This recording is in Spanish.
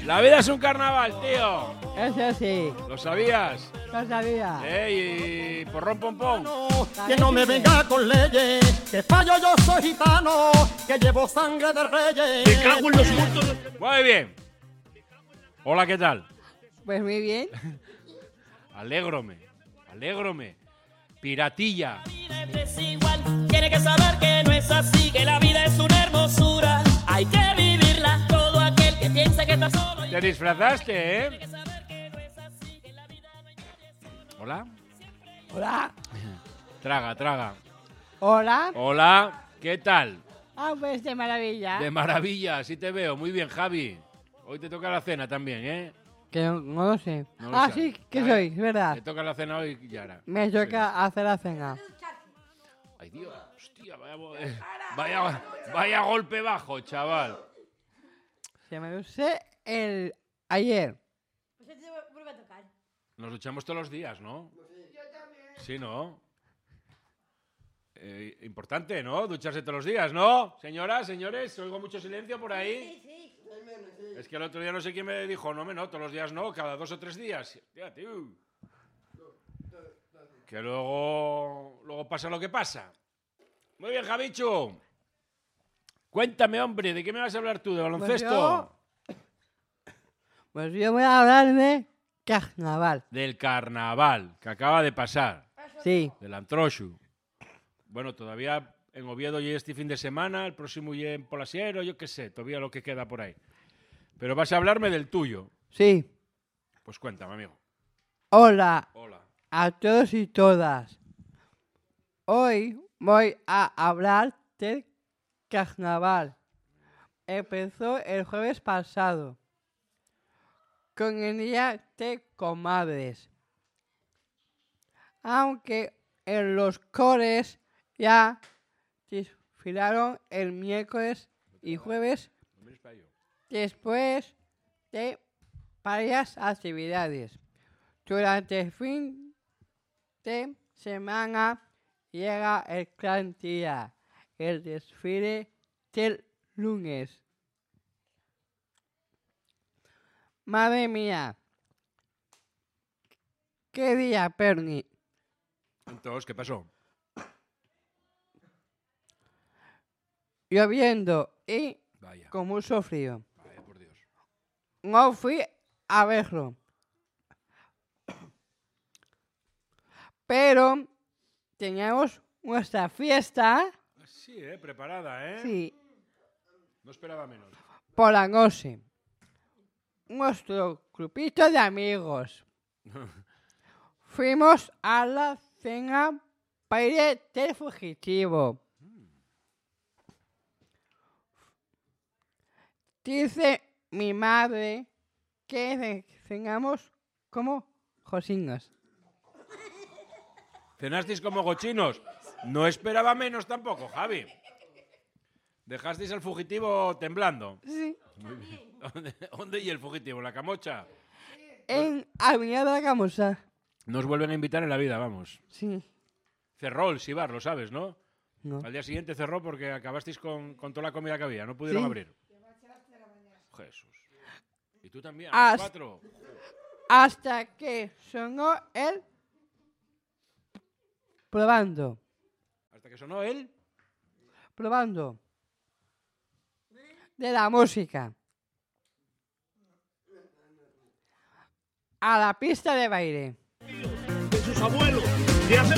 La vida es un carnaval, tío. Eso sí, ¿Lo sabías? lo sabía. Y porrón pompón. Que no me venga con leyes, que fallo yo soy gitano, que llevo sangre de reyes. Me cago en los muertos. Muy bien. Hola, ¿qué tal? Pues muy bien. Alégrome. Piratilla. Tiene que saber que no es así, que la vida es una hermosura. Hay que vivirla, todo aquel que piensa que está solo. Te disfrazaste, ¿eh? Hola. Hola. Traga. Hola. Hola, ¿qué tal? Ah, pues de maravilla. De maravilla, sí te veo. Muy bien, Javi. Hoy te toca la cena también, ¿eh? Que no lo sé. No lo Ah, sabes. sí, que Ah, soy, es verdad. Te toca la cena hoy, Yara. Me toca hacer la cena. Ay, Dios, hostia, vaya golpe bajo, chaval. Se me usé el ayer. Nos duchamos todos los días, ¿no? Yo también. Sí, ¿no? Importante, ¿no? Ducharse todos los días, ¿no? Señoras, señores, oigo mucho silencio por ahí. Sí. Es que el otro día no sé quién me dijo, no, todos los días no, cada 2 o 3 días. Tía, tío. Que luego pasa lo que pasa. Muy bien, Javichu. Cuéntame, hombre, ¿de qué me vas a hablar tú? ¿De baloncesto? Pues yo voy a hablar de carnaval. Del carnaval, que acaba de pasar. Sí. Del Antroshu. Bueno, todavía en Oviedo y este fin de semana, el próximo y en Polasiero, yo qué sé, todavía lo que queda por ahí. Pero vas a hablarme del tuyo. Sí. Pues cuéntame, amigo. Hola Hola. a todos y todas. Hoy voy a hablar del carnaval. Empezó el jueves pasado con el Día de Comadres. Aunque en los coles ya desfilaron el miércoles y jueves después de varias actividades. Durante el fin de semana llega el gran día, el desfile del lunes. Madre mía, qué día, Perni. Entonces, ¿qué pasó? Lloviendo y Vaya. con mucho frío. Vaya, por Dios. No fui a verlo. Pero teníamos nuestra fiesta. Sí, preparada, ¿eh? Sí. No esperaba menos. Por la noche. Nuestro grupito de amigos. Fuimos a la cena baile del fugitivo. Dice mi madre que cenamos como cocinas. ¿Cenasteis como gochinos? No esperaba menos tampoco, Javi. ¿Dejasteis al fugitivo temblando? Sí. Muy bien. ¿Dónde y el fugitivo? ¿En la Camocha? En Avenida de la Camosa. Nos vuelven a invitar en la vida, vamos. Sí. Cerró el Sibar, lo sabes, ¿no? No. Al día siguiente cerró porque acabasteis con toda la comida que había. No pudieron Sí. abrir. Jesús. ¿Y tú también? ¿A las 4? Hasta que sonó el probando. ¿Hasta que sonó él? Probando. De la música. A la pista de baile. De sus abuelos. De hace